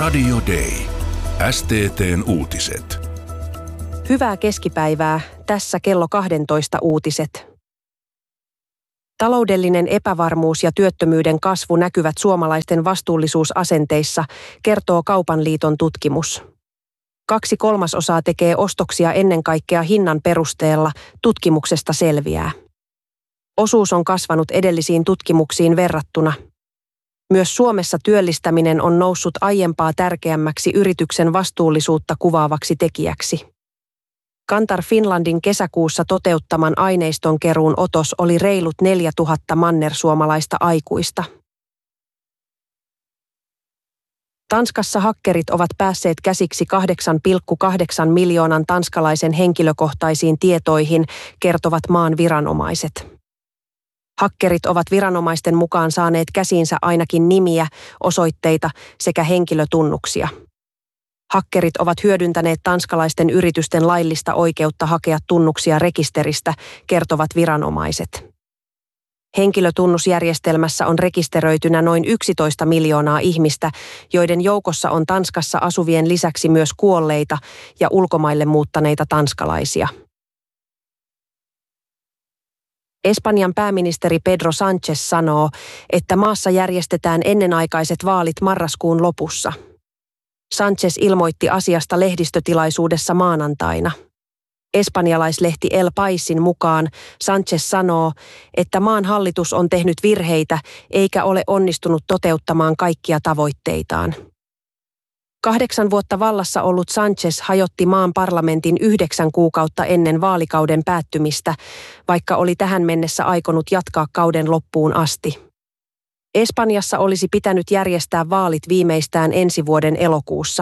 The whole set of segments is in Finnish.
Radio Day. STT:n uutiset. Hyvää keskipäivää. Tässä kello 12 uutiset. Taloudellinen epävarmuus ja työttömyyden kasvu näkyvät suomalaisten vastuullisuusasenteissa, kertoo Kaupan liiton tutkimus. 2/3 tekee ostoksia ennen kaikkea hinnan perusteella, tutkimuksesta selviää. Osuus on kasvanut edellisiin tutkimuksiin verrattuna. Myös Suomessa työllistäminen on noussut aiempaa tärkeämmäksi yrityksen vastuullisuutta kuvaavaksi tekijäksi. Kantar Finlandin kesäkuussa toteuttaman aineiston keruun otos oli reilut 4000 mannersuomalaista aikuista. Tanskassa hakkerit ovat päässeet käsiksi 8,8 miljoonan tanskalaisen henkilökohtaisiin tietoihin, kertovat maan viranomaiset. Hakkerit ovat viranomaisten mukaan saaneet käsiinsä ainakin nimiä, osoitteita sekä henkilötunnuksia. Hakkerit ovat hyödyntäneet tanskalaisten yritysten laillista oikeutta hakea tunnuksia rekisteristä, kertovat viranomaiset. Henkilötunnusjärjestelmässä on rekisteröitynä noin 11 miljoonaa ihmistä, joiden joukossa on Tanskassa asuvien lisäksi myös kuolleita ja ulkomaille muuttaneita tanskalaisia. Espanjan pääministeri Pedro Sánchez sanoo, että maassa järjestetään ennenaikaiset vaalit marraskuun lopussa. Sánchez ilmoitti asiasta lehdistötilaisuudessa maanantaina. Espanjalaislehti El Paisin mukaan Sánchez sanoo, että maan hallitus on tehnyt virheitä eikä ole onnistunut toteuttamaan kaikkia tavoitteitaan. 8 vuotta vallassa ollut Sánchez hajotti maan parlamentin 9 kuukautta ennen vaalikauden päättymistä, vaikka oli tähän mennessä aikonut jatkaa kauden loppuun asti. Espanjassa olisi pitänyt järjestää vaalit viimeistään ensi vuoden elokuussa.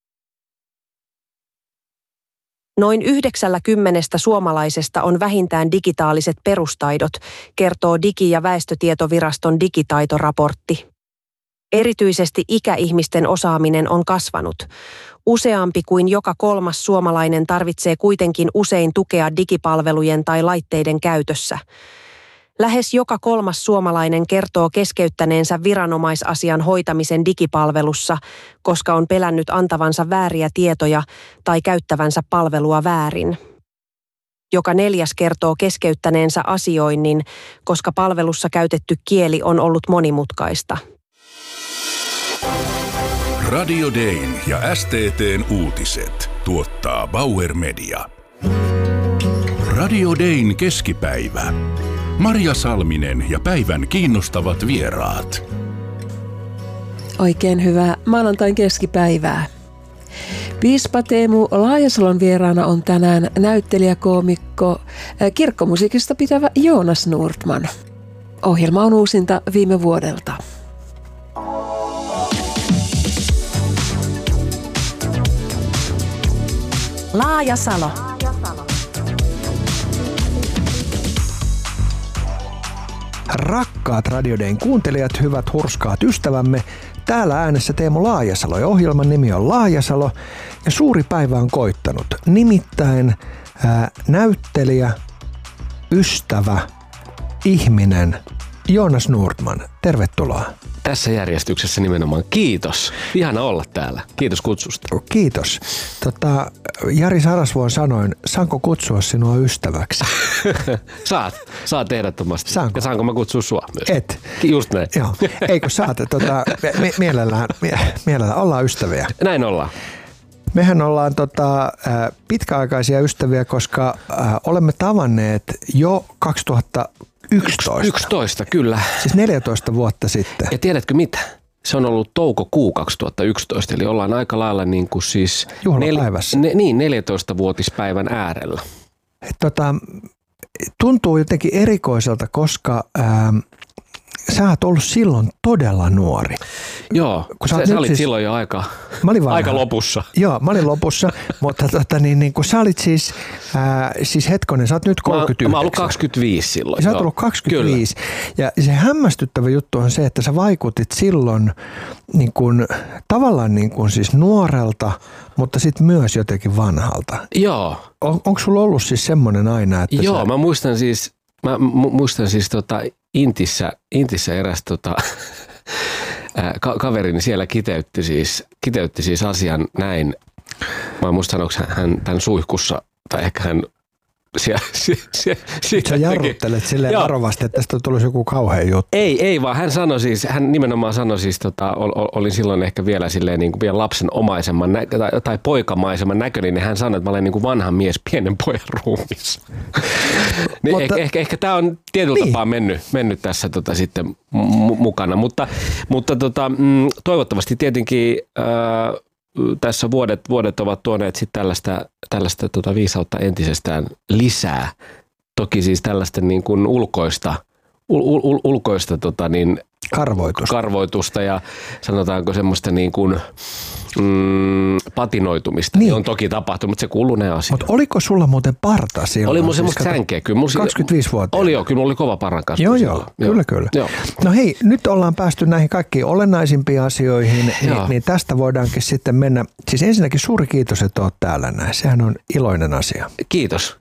Noin 90 suomalaisesta on vähintään digitaaliset perustaidot, kertoo Digi- ja väestötietoviraston digitaitoraportti. Erityisesti ikäihmisten osaaminen on kasvanut. Useampi kuin joka 3. suomalainen tarvitsee kuitenkin usein tukea digipalvelujen tai laitteiden käytössä. Lähes joka 3. suomalainen kertoo keskeyttäneensä viranomaisasian hoitamisen digipalvelussa, koska on pelännyt antavansa vääriä tietoja tai käyttävänsä palvelua väärin. Joka 4. kertoo keskeyttäneensä asioinnin, koska palvelussa käytetty kieli on ollut monimutkaista. Radio Dayn ja STT:n uutiset tuottaa Bauer Media. Radio Dayn keskipäivä. Marja Salminen ja päivän kiinnostavat vieraat. Oikein hyvää maanantain keskipäivää. Piispa Teemu Laajasalon vieraana on tänään näyttelijäkoomikko, kirkkomusiikista pitävä Joonas Nordman. Ohjelma on uusinta viime vuodelta. Laajasalo. Rakkaat Radio Dayn kuuntelijat, hyvät hurskaat ystävämme, täällä äänessä Teemu Laajasalo ja ohjelman nimi on Laajasalo ja suuri päivä on koittanut. Nimittäin näyttelijä, ystävä, ihminen Joonas Nordman. Tervetuloa. Tässä järjestyksessä nimenomaan. Kiitos. Ihana olla täällä. Kiitos kutsusta. Kiitos. Jari Sarasvuon sanoin, saanko kutsua sinua ystäväksi? Saat ehdottomasti. Saanko? Ja saanko mä kutsua sua myös? Et. Just näin. Joo. Eikö saat? Mielellään ollaan ystäviä. Näin ollaan. Mehän ollaan pitkäaikaisia ystäviä, koska olemme tavanneet jo 2011, kyllä. Siis 14 vuotta sitten. Ja tiedätkö mitä? Se on ollut toukokuu 2011, eli ollaan aika lailla niin kuin siis juhlapäivässä. 14-vuotispäivän äärellä. Tuntuu jotenkin erikoiselta, koska sä oot ollut silloin todella nuori. Joo, sä olit siis silloin jo aika lopussa. Joo, mä olin lopussa, mutta kun sä olit siis hetkonen, sä oot nyt 39. Mä oon ollut 25 silloin. Sä oot ollut 25. Kyllä. Ja se hämmästyttävä juttu on se, että sä vaikutit silloin tavallaan siis nuorelta, mutta sitten myös jotenkin vanhalta. Joo. Onko sulla ollut siis semmoinen aina, että joo, mä muistan siis Intissä eräs kaverini siellä kiteytti siis asian näin. Mä en muista sanoiko hän tämän suihkussa, tai ehkä hän Sä jarruttelet silleen varovasti, että tästä tulisi joku kauhea juttu. Ei vaan hän nimenomaan sanoi siis, olin silloin ehkä vielä silleen niin kuin vielä lapsenomaisemman tai poikamaisemman näköinen, niin hän sanoi, että mä olen niin kuin vanha mies pienen pojan ruumissa. Niin ehkä tämä on tietyllä tapaa mennyt tässä sitten mukana, mutta toivottavasti tietenkin tässä vuodet ovat tuoneet sitten tällaista viisautta entisestään lisää. Toki siis tällaista niin kuin ulkoista karvoitusta ja sanotaanko semmoista niin kuin patinoitumista. Niin on toki tapahtunut, mutta se kuuluu ne asiat. Mutta oliko sulla muuten parta silloin? Oli mun semmoista sänkeä. 25-vuotiaana. Oli kyllä mulla oli kova parran kasvu. Joo, kyllä. Joo. No hei, nyt ollaan päästy näihin kaikkiin olennaisimpiin asioihin, niin tästä voidaankin sitten mennä. Siis ensinnäkin suuri kiitos, että oot täällä näin. Sehän on iloinen asia. Kiitos.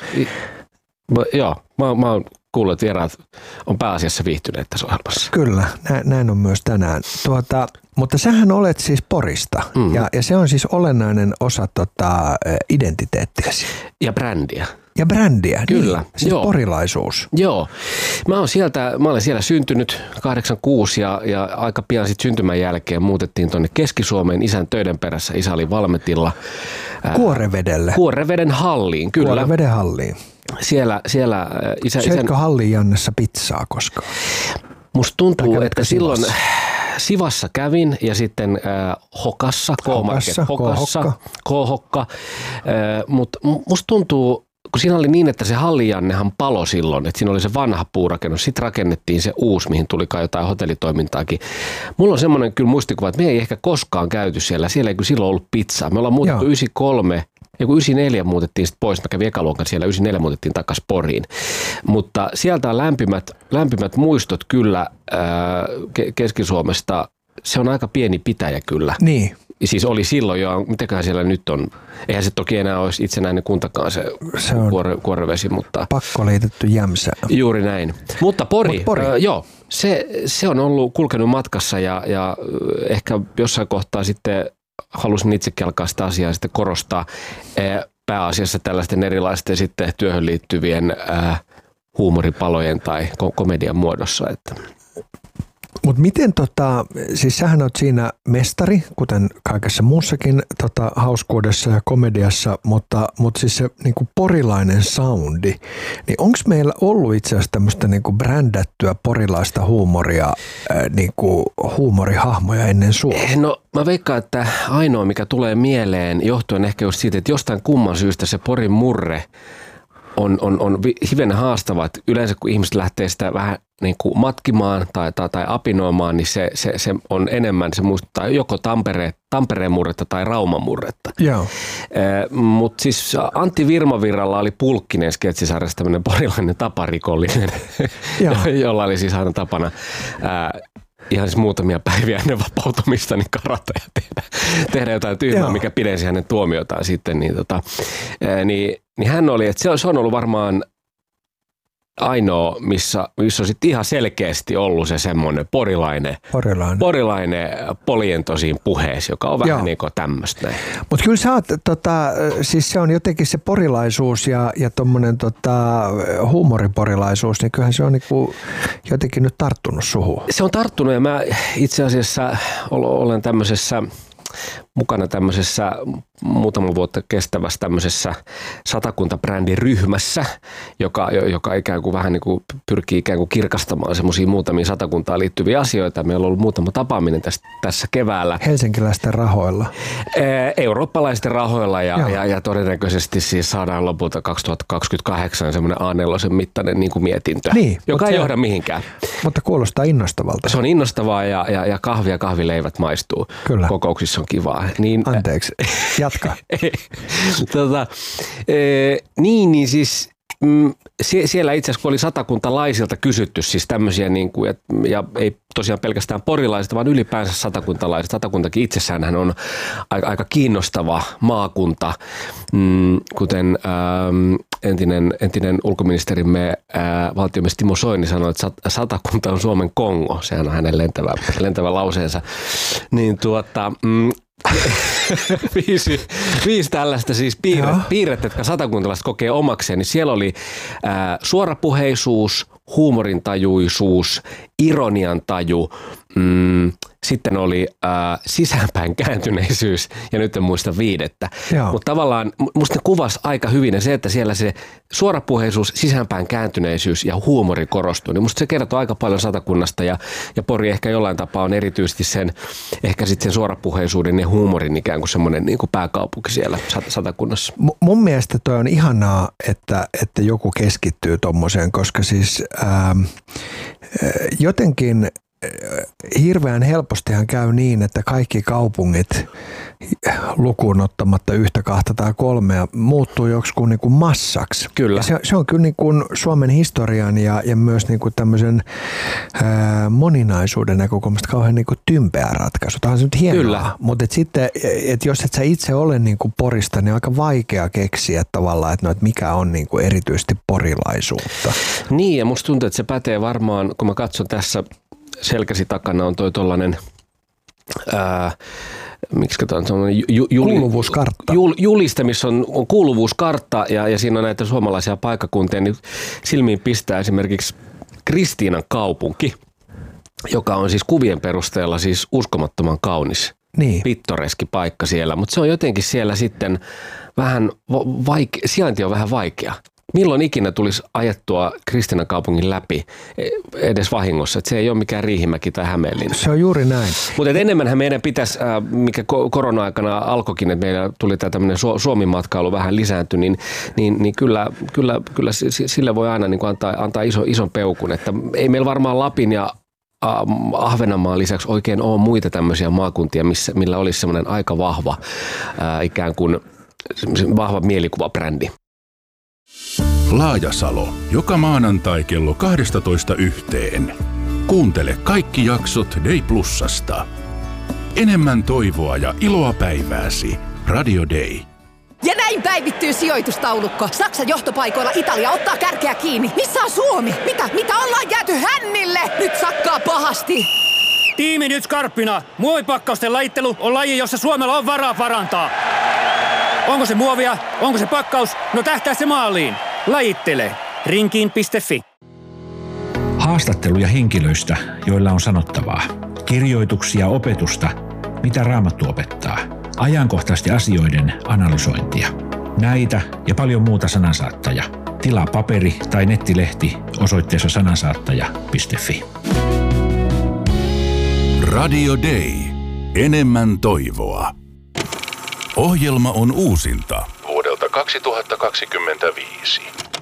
Joo, mä oon kuullut, että vieraat on pääasiassa viihtyneet tässä ohjelmassa. Kyllä, näin on myös tänään. Mutta sähän olet siis Porista ja se on siis olennainen osa identiteettiäsi. Ja brändiä. Kyllä. Niin, siis porilaisuus. Joo. Mä olen siellä syntynyt 86 ja aika pian sitten syntymän jälkeen muutettiin tuonne Keski-Suomeen isän töiden perässä. Isä oli Valmetilla. Kuoreveden halliin, kyllä. Kuoreveden halliin. Siellä Syötkö hallin Jannessa pizzaa koskaan? Musta tuntuu, että silloin Sivassa kävin ja sitten Hokassa, K-Hokka, mutta musta tuntuu, kun siinä oli niin, että se Halli-Jannehan palo silloin, että siinä oli se vanha puurakennus, sitten rakennettiin se uusi, mihin tuli jotain hotellitoimintaakin. Mulla on semmoinen kyllä muistikuva, että me ei ehkä koskaan käyty siellä ei kyllä silloin ollut pizzaa. Me ollaan muutettu 93, ja kun 94 muutettiin sitten pois, mä kävin ekaluokan siellä, 94 muutettiin takaisin Poriin. Mutta sieltä on lämpimät muistot kyllä Keski-Suomesta. Se on aika pieni pitäjä kyllä. Niin. Siis oli silloin jo, mitäköhän siellä nyt on. Eihän se toki enää olisi itsenäinen kuntakaan se Kuorevesi, mutta pakkoliitetty Jämsä. Juuri näin. Mutta Pori. Joo, se on ollut kulkenut matkassa ja ehkä jossain kohtaa sitten halusin itsekin alkaa sitä asiaa sitten korostaa pääasiassa tällaisten erilaisten sitten työhön liittyvien huumoripalojen tai komedian muodossa. Mutta miten siis sähän oot siinä mestari, kuten kaikessa muussakin hauskuudessa ja komediassa, mutta siis se niinku porilainen soundi, niin onko meillä ollut itse asiassa tämmöistä niinku brändättyä porilaista huumoria, niinku huumorihahmoja ennen sua? No mä veikkaan, että ainoa mikä tulee mieleen johtuen ehkä just siitä, että jostain kumman syystä se Porin murre on hivenen haastava, että yleensä kun ihmiset lähtee sitä vähän niin kuin matkimaan tai apinoimaan, niin se on enemmän, se muistuttaa joko Tampereen murretta tai Rauman murretta. Mutta siis Antti Virmavirralla oli Pulkkinen sketsisarjassa tämmöinen porilainen taparikollinen, jolla oli siis aina tapana ihan siis muutamia päiviä ennen vapautumista niin karata ja tehdä jotain tyhmää, mikä pidensi hänen tuomiotaan sitten. Niin hän oli, että se on ollut varmaan ainoa, missä on sitten ihan selkeästi ollut se semmoinen porilainen poliento siinä puheessa, joka on vähän niin kuin tämmöistä. Mutta kyllä sä oot, siis se on jotenkin se porilaisuus ja tommonen huumoriporilaisuus, niin kyllähän se on niinku jotenkin nyt tarttunut suhun. Se on tarttunut ja mä itse asiassa olen mukana tämmöisessä muutama vuotta kestävässä tämmöisessä Satakunta-brändiryhmässä, joka ikään kuin vähän niin kuin pyrkii ikään kuin kirkastamaan semmoisia muutamia Satakuntaan liittyviä asioita. Meillä on ollut muutama tapaaminen tässä keväällä. Helsinkiläisten rahoilla? Eurooppalaisten rahoilla ja todennäköisesti siis saadaan lopulta 2028 semmoinen A4 mittainen niin kuin mietintö, joka ei johda mihinkään. Mutta kuulostaa innostavalta. Se on innostavaa ja kahvileivät maistuu. Kyllä. Kokouksissa on kivaa. Anteeksi. Jatka. Niin siis siellä itse asiassa kun oli satakuntalaisilta kysytty siis tämmöisiä niin kuin, ja ei tosiaan pelkästään porilaisilta, vaan ylipäänsä satakuntalaiset. Satakuntakin itsessään on aika kiinnostava maakunta, kuten entinen ulkoministerimme valtiomies Timo Soini sanoi, että Satakunta on Suomen Kongo. Sehän on hänen lentävä lauseensa. Niin viisi tällaista siis piirrettä, jotka satakuntalaiset kokee omakseen, niin siellä oli suorapuheisuus, huumorintajuisuus, ironiantaju, sitten oli sisäänpäin kääntyneisyys ja nyt en muista viidettä. Mutta tavallaan musta ne kuvasi aika hyvin se, että siellä se suorapuheisuus, sisäänpäin kääntyneisyys ja huumori korostuu. Niin musta se kertoo aika paljon Satakunnasta ja Pori ehkä jollain tapaa on erityisesti ehkä sitten sen suorapuheisuuden ja huumorin ikään kuin semmoinen niin kuin pääkaupunki siellä Satakunnassa. Mun mielestä toi on ihanaa, että joku keskittyy tommoseen, koska siis jotenkin hirveän helpostihan käy niin, että kaikki kaupungit lukuun ottamatta yhtä, kahta tai kolmea muuttuu joksikin niin kuin massaksi. Kyllä. Se on kyllä niin kuin Suomen historian ja myös niin kuin tämmöisen moninaisuuden näkökulmasta kauhean niin kuin tympeä ratkaisu. Tämä on nyt hienoa. Kyllä. Mutta sitten, jos et sä itse ole niin kuin Porista, niin on aika vaikea keksiä tavallaan, että mikä on niin kuin erityisesti porilaisuutta. Niin, ja musta tuntuu, että se pätee varmaan, kun mä katson tässä selkäsi takana on toi tollainen, miksi katsotaan, kuuluvuuskartta. Juliste, missä on kuuluvuuskartta ja siinä on näitä suomalaisia paikkakuntia, niin silmiin pistää esimerkiksi Kristiinan kaupunki, joka on siis kuvien perusteella siis uskomattoman kaunis, pittoreski paikka siellä, mutta se on jotenkin siellä sitten vähän sijainti on vähän vaikea. Milloin ikinä tulisi ajettua Kristiinan kaupungin läpi edes vahingossa, että se ei ole mikään Riihimäki tai Hämeenlinna. Se on juuri näin. Mutta enemmänhän meidän pitäisi, mikä korona-aikana alkoikin, että meillä tuli tämä tämmöinen Suomi-matkailu vähän lisääntyi, niin kyllä sille voi aina niin kuin antaa ison peukun, että ei meillä varmaan Lapin ja Ahvenanmaan lisäksi oikein ole muita tämmöisiä maakuntia, millä olisi semmoinen aika vahva ikään kuin vahva mielikuvabrändi. Laajasalo. Joka maanantai kello 12:00. Kuuntele kaikki jaksot Day Plusasta. Enemmän toivoa ja iloa päivääsi. Radio Day. Ja näin päivittyy sijoitustaulukko. Saksan johtopaikoilla Italia ottaa kärkeä kiinni. Missä on Suomi? Mitä ollaan jääty hännille? Nyt sakkaa pahasti. Tiimi nyt skarppina. Muovipakkausten lajittelu on laji, jossa Suomella on varaa parantaa. Onko se muovia? Onko se pakkaus? No tähtää se maaliin. Lajittele. Rinkiin.fi. Haastatteluja henkilöistä, joilla on sanottavaa. Kirjoituksia opetusta, mitä Raamattu opettaa. Ajankohtaisten asioiden analysointia. Näitä ja paljon muuta Sanansaattaja. Tilaa paperi- tai nettilehti osoitteessa sanansaattaja.fi. Radio Day. Enemmän toivoa. Ohjelma on uusinta vuodelta 2025.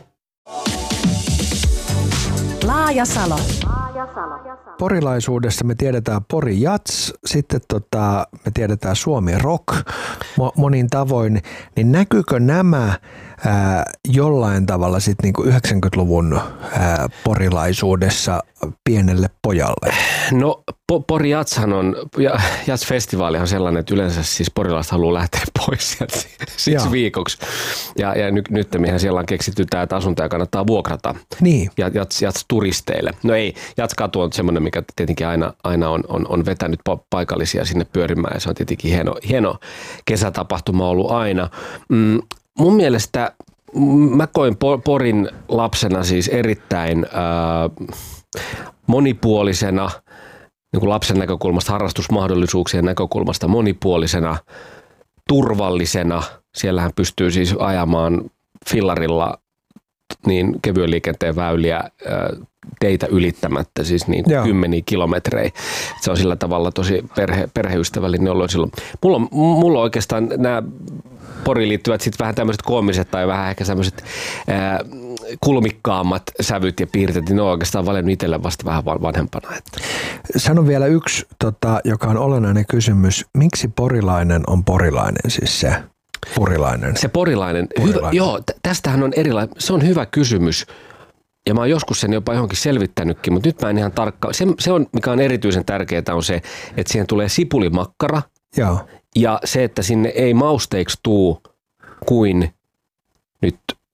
Laajasalo. Porilaisuudessa me tiedetään Pori Jats, sitten me tiedetään Suomi Rock monin tavoin, niin näkyykö nämä jollain tavalla sitten niinku 90-luvun porilaisuudessa pienelle pojalle? No Pori Jatshan on, Jats-festivaali on sellainen, että yleensä siis porilaiset haluaa lähteä pois sieltä siksi viikoksi. Ja nyt mehän siellä on keksitty tämä, että asuntoja kannattaa vuokrata. Niin. Ja Jats-turisteille. No ei, Jats-katu on semmoinen, mikä tietenkin aina on vetänyt paikallisia sinne pyörimään ja se on tietenkin hieno kesätapahtuma ollut aina. Mun mielestä mä koin Porin lapsena siis erittäin monipuolisena, niin kuin lapsen näkökulmasta, harrastusmahdollisuuksien näkökulmasta monipuolisena, turvallisena. Siellähän pystyy siis ajamaan fillarilla niin kevyen liikenteen väyliä teitä ylittämättä, siis niin kuin 10 kilometrejä. Se on sillä tavalla tosi perheystävällinen ollut silloin. Mulla oikeastaan nämä Poriin liittyvät sitten vähän tämmöiset koomiset tai vähän ehkä semmoiset kulmikkaammat sävyt ja piirteet, niin ne on oikeastaan valinnut itselle vasta vähän vanhempana. Että. Sano vielä yksi, joka on olennainen kysymys. Miksi porilainen on porilainen, siis se porilainen? Se porilainen. Joo, tästähän on erilainen. Se on hyvä kysymys. Ja mä oon joskus sen jopa johonkin selvittänytkin, mutta nyt mä en ihan tarkkaan. Se on, mikä on erityisen tärkeää, on se, että siihen tulee sipulimakkara. Joo. Ja se, että sinne ei mausteiksi tuu kuin nyt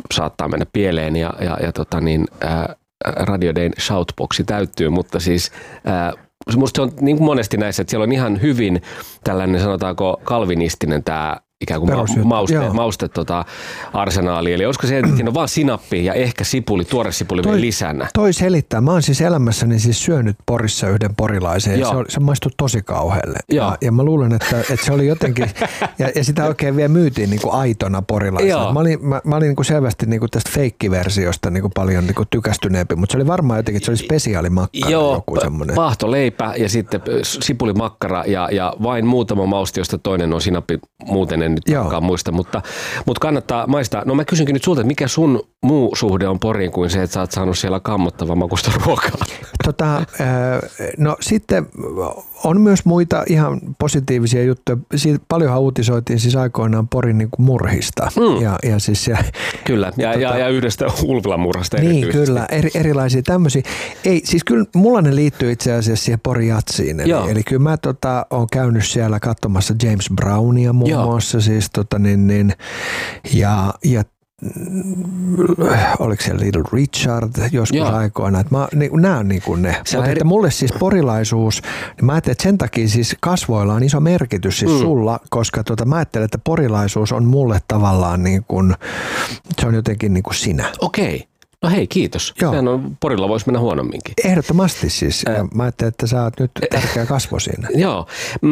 saattaa mennä pieleen ja Radio Dayn shoutboxi täyttyy, mutta siis musta se on niin kuin monesti näissä, että siellä on ihan hyvin tällainen, sanotaanko, kalvinistinen tämä ikään kuin mauste arsenaali. Eli olisiko se, että siinä on vaan sinappi ja ehkä sipuli, tuore sipuli vielä lisänä? Toi selittää. Mä oon siis elämässäni siis syönyt Porissa yhden porilaisen ja se maistui tosi kauhealle. Ja mä luulen, että se oli jotenkin, ja sitä oikein vielä myytiin niin kuin aitona porilaisena. Mä olin niin kuin selvästi niin kuin tästä feikkiversiosta niin kuin paljon niin kuin tykästyneempi, mutta se oli varmaan jotenkin, että se oli spesiaalimakkara. Joku semmoinen. Paahtoleipä ja sitten sipulimakkara ja vain muutama mausti, josta toinen on sinappi, muuten en nyt tarkkaan muista, mutta kannattaa maistaa. No mä kysynkin nyt sulta, että mikä sun muu suhde on Poriin kuin se, että sä oot saanut siellä kammottavan makusta ruokaa? No sitten on myös muita ihan positiivisia juttuja. Siitä paljonhan uutisoitiin siis aikoinaan Porin niin kuin murhista. Ja siis, kyllä, ja yhdestä Ulvilan murhasta erityisesti. Niin, kyllä, erilaisia tämmöisiä. Ei, siis kyllä mulla ne liittyy itse asiassa siihen Porin jatsiin. Eli kyllä mä oon käynyt siellä katsomassa James Brownia muun muassa. Siis, ja oliko se Little Richard joskus aikoina, että nämä on niin kuin ne. Mutta että mulle siis porilaisuus, niin mä ajattelen, että sen takia siis kasvoilla on iso merkitys siis sulla, koska mä ajattelen, että porilaisuus on mulle tavallaan niin kuin, se on jotenkin niin kuin sinä. Okei. No hei, kiitos. Sehän on, Porilla voisi mennä huonomminkin. Ehdottomasti siis. Mä ajattelin, että sä oot nyt tärkeä kasvo siinä. Joo.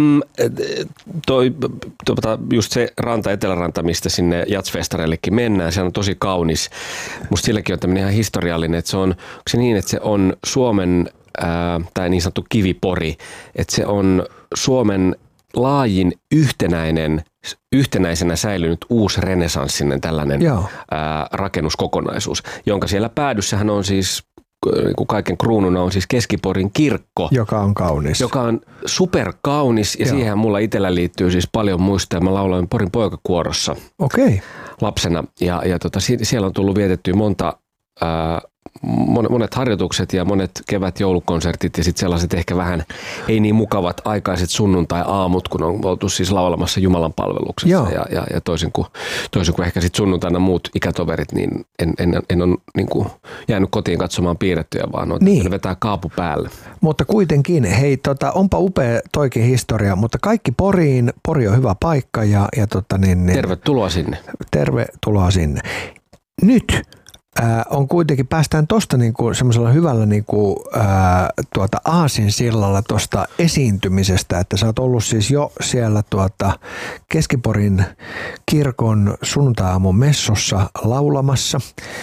Just se ranta, Eteläranta, mistä sinne jazzfestareillekin mennään, se on tosi kaunis. Musta silläkin on tämmöinen ihan historiallinen, että onko se niin, että se on Suomen, tai niin sanottu kivipori, että se on Suomen laajin yhtenäisenä säilynyt uusi renesanssinen tällainen rakennuskokonaisuus, jonka siellä päädyssähän on siis, kaiken kruununa on siis Keski-Porin kirkko. Joka on kaunis. Joka on superkaunis ja siihen mulla itsellä liittyy siis paljon muistoja. Mä lauloin Porin poikakuorossa lapsena ja siellä on tullut vietettyä monet harjoitukset ja monet kevät-joulukonsertit ja sitten sellaiset ehkä vähän ei niin mukavat aikaiset sunnuntai-aamut, kun on oltu siis laulamassa Jumalan palveluksessa ja toisin kuin ehkä sitten sunnuntaina muut ikätoverit, niin en ole niin kuin jäänyt kotiin katsomaan piirrettyjä, vaan on vetää kaapu päälle. Mutta kuitenkin, hei, onpa upea toikin historia, mutta kaikki Poriin, Pori on hyvä paikka ja tervetuloa sinne. Tervetuloa sinne. Nyt on kuitenkin, päästään tuosta niinku semmoisella hyvällä niinku, aasinsillalla tuosta esiintymisestä, että sä oot ollut siis jo siellä Keski-Porin kirkon sunnuntai-aamun messussa laulamassa,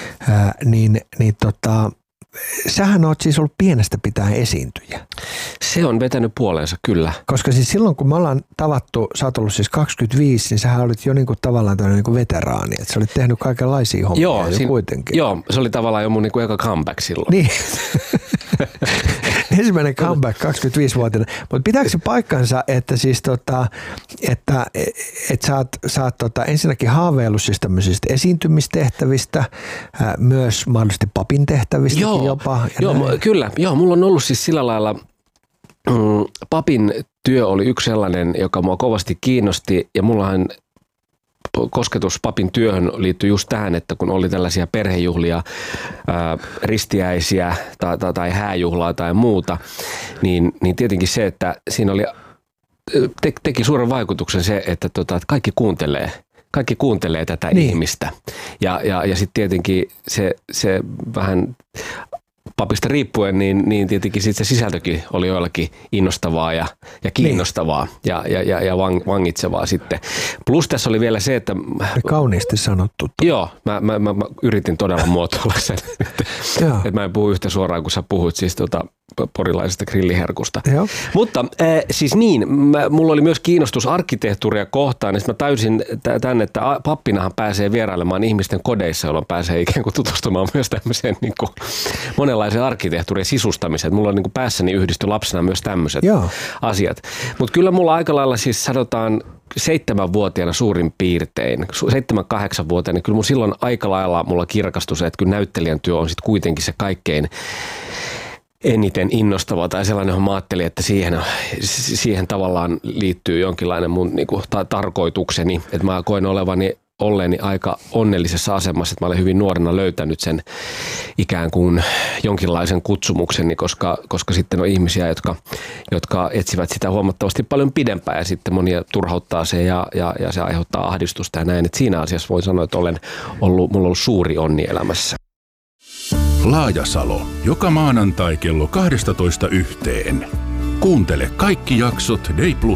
sähän oot siis ollut pienestä pitäen esiintyjä. Se on vetänyt puoleensa, kyllä. Koska siis silloin, kun me ollaan tavattu, sä oot ollut siis 25, niin sähän olit jo niinku tavallaan tämmöinen niinku veteraani, että sä olit tehnyt kaikenlaisia hommia kuitenkin. Joo, se oli tavallaan jo mun niinku eka comeback silloin. Niin. Ensimmäinen comeback 25-vuotiaana. Mutta pitääkö se paikkansa, että siis että sä oot ensinnäkin haaveillut siis tämmöisistä esiintymistehtävistä, myös mahdollisesti papin tehtävistä jopa. Kyllä. Joo, mulla on ollut siis sillä lailla, papin työ oli yksi sellainen, joka mua kovasti kiinnosti ja mullahan kosketus papin työhön liittyy just tähän, että kun oli tällaisia perhejuhlia, ristiäisiä tai hääjuhlaa tai muuta, niin tietenkin se, että siinä oli, teki suuren vaikutuksen se, että kaikki kuuntelee tätä ihmistä. Ja sitten tietenkin se vähän papista riippuen, niin tietenkin sit se sisältökin oli joillakin innostavaa ja kiinnostavaa ja vangitsevaa sitten. Plus tässä oli vielä se, että kauniisti sanottu. Joo, mä yritin todella muotoilla sen, että mä en puhu yhtä suoraan, kun sä puhuit siis porilaisesta grilliherkusta. Joo. Mutta siis niin, mulla oli myös kiinnostus arkkitehtuuria kohtaan, niin mä täysin tänne, että pappinahan pääsee vierailemaan ihmisten kodeissa, jolloin pääsee ikään kuin tutustumaan myös tämmöiseen niin kuin monenlaisen arkkitehtuurin sisustamiseen. Mulla on niin kuin päässäni yhdistyi lapsena myös tämmöiset asiat. Mutta kyllä mulla aika lailla siis sanotaan 7-vuotiaana suurin piirtein, 7-8-vuotiaana, kyllä mun silloin aika lailla mulla kirkastui se, että kyllä näyttelijän työ on sitten kuitenkin se kaikkein eniten innostava tai sellainen, johon mä ajattelin, että siihen tavallaan liittyy jonkinlainen mun niinku tarkoitukseni, että mä koen olevani olleeni aika onnellisessa asemassa, että mä olen hyvin nuorena löytänyt sen ikään kuin jonkinlaisen kutsumukseni, koska sitten on ihmisiä, jotka etsivät sitä huomattavasti paljon pidempään ja sitten monia turhauttaa se ja se aiheuttaa ahdistusta ja näin. Että siinä asiassa voin sanoa, että mulla on ollut suuri onni elämässä. Laajasalo. Joka maanantai kello 12 yhteen. Kuuntele kaikki jaksot Day Plus.